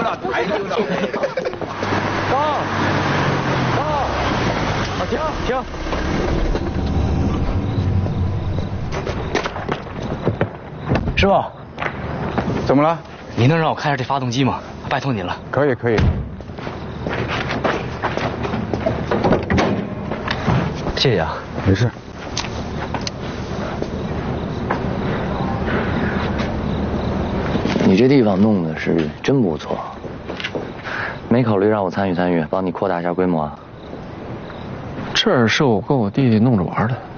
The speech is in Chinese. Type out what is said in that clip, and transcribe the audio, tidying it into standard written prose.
太牛了！ 停！师傅， 怎么了？ 您能让我看一下这发动机吗？拜托您了。 可以。 谢谢啊。 没事。 你这地方弄的是真不错，没考虑让我参与，帮你扩大一下规模啊？ 这儿是我跟我弟弟弄着玩的。